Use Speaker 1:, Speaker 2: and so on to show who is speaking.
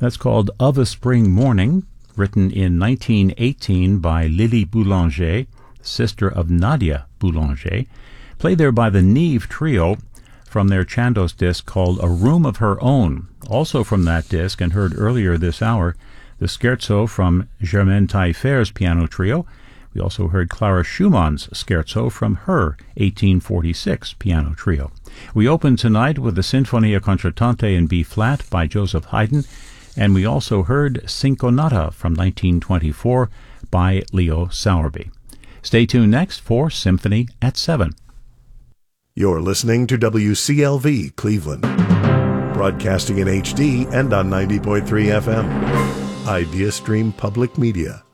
Speaker 1: That's called Of a Spring Morning, written in 1918 by Lily Boulanger, sister of Nadia Boulanger, played there by the Neve Trio from their Chandos disc called A Room of Her Own. Also from that disc, and heard earlier this hour, the Scherzo from Germaine Taillefer's piano trio. We also heard Clara Schumann's Scherzo from her 1846 piano trio. We opened tonight with the Sinfonia Concertante in B-flat by Joseph Haydn, and we also heard Cinconata from 1924 by Leo Sowerby. Stay tuned next for Symphony at 7.
Speaker 2: You're listening to WCLV Cleveland, broadcasting in HD and on 90.3 FM. Idea Stream Public Media.